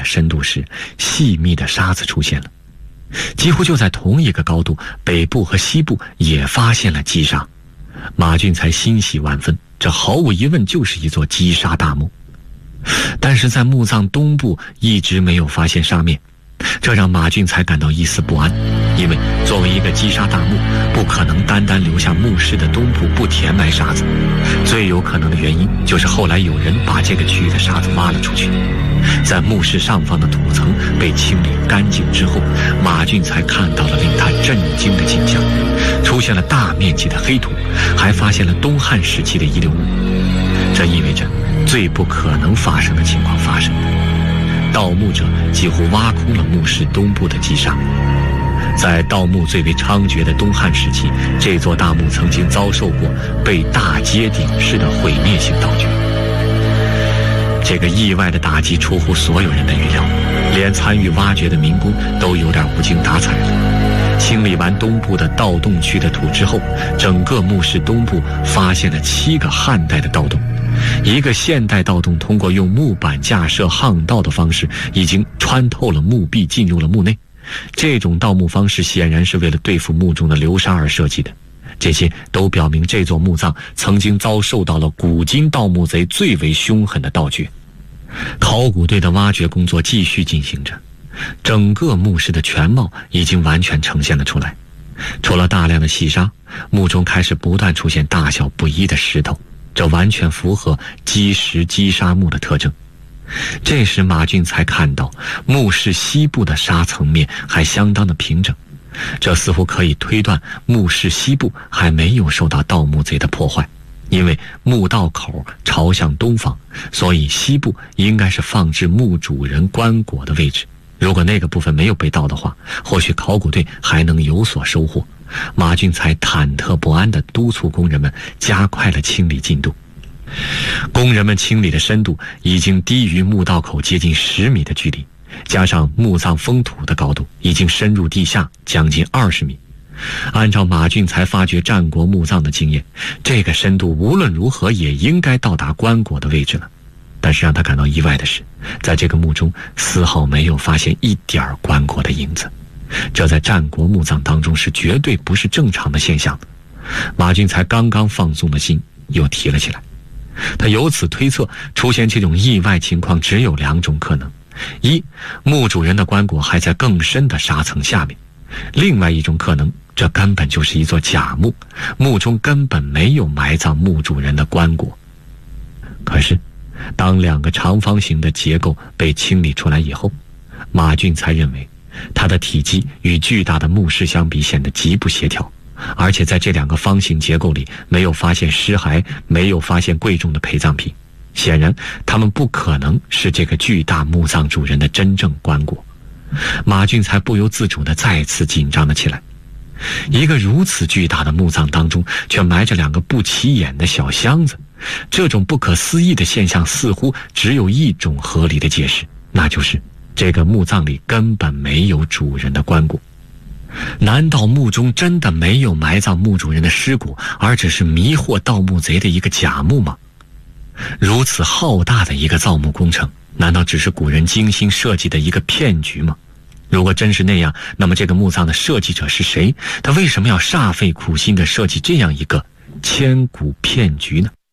深度时，细密的沙子出现了。几乎就在同一个高度，北部和西部也发现了积沙。马俊才欣喜万分，这毫无疑问就是一座积沙大墓。但是在墓葬东部一直没有发现沙面，这让马俊才感到一丝不安，因为作为一个积沙大墓，不可能单单留下墓室的东部不填埋沙子，最有可能的原因就是后来有人把这个区域的沙子挖了出去。在墓室上方的土层被清理干净之后，马俊才看到了令他震惊的景象，出现了大面积的黑土，还发现了东汉时期的遗留物。这意味着最不可能发生的情况发生了，盗墓者几乎挖空了墓室东部的积沙。在盗墓最为猖獗的东汉时期，这座大墓曾经遭受过被大揭顶式的毁灭性盗掘。这个意外的打击出乎所有人的预料，连参与挖掘的民工都有点无精打采了。清理完东部的盗洞区的土之后，整个墓室东部发现了7个汉代的盗洞。一个现代盗洞通过用木板架设巷道的方式，已经穿透了墓壁进入了墓内。这种盗墓方式显然是为了对付墓中的流沙而设计的。这些都表明这座墓葬曾经遭受到了古今盗墓贼最为凶狠的盗掘。考古队的挖掘工作继续进行着，整个墓室的全貌已经完全呈现了出来。除了大量的细沙，墓中开始不断出现大小不一的石头，这完全符合积石积沙墓的特征。这时马俊才看到墓室西部的沙层面还相当的平整，这似乎可以推断墓室西部还没有受到盗墓贼的破坏。因为墓道口朝向东方，所以西部应该是放置墓主人棺椁的位置。如果那个部分没有被盗的话，或许考古队还能有所收获。马俊才忐忑不安地督促工人们加快了清理进度。工人们清理的深度已经低于墓道口接近10米的距离，加上墓葬封土的高度已经深入地下将近20米。按照马俊才发掘战国墓葬的经验，这个深度无论如何也应该到达棺椁的位置了。但是让他感到意外的是，在这个墓中丝毫没有发现一点棺椁的影子，这在战国墓葬当中是绝对不是正常的现象。马俊才刚刚放松的心又提了起来，他由此推测，出现这种意外情况只有2种可能：一，墓主人的棺椁还在更深的沙层下面；另外一种可能，这根本就是一座假墓，墓中根本没有埋葬墓主人的棺椁。可是当2个长方形的结构被清理出来以后，马俊才认为它的体积与巨大的墓室相比显得极不协调，而且在这2个方形结构里没有发现尸骸，没有发现贵重的陪葬品，显然它们不可能是这个巨大墓葬主人的真正棺椁。马俊才不由自主地再次紧张了起来。一个如此巨大的墓葬当中却埋着2个不起眼的小箱子，这种不可思议的现象似乎只有一种合理的解释，那就是这个墓葬里根本没有主人的棺椁。难道墓中真的没有埋葬墓主人的尸骨，而只是迷惑盗墓贼的一个假墓吗？如此浩大的一个造墓工程，难道只是古人精心设计的一个骗局吗？如果真是那样，那么这个墓葬的设计者是谁？他为什么要煞费苦心地设计这样一个千古骗局呢？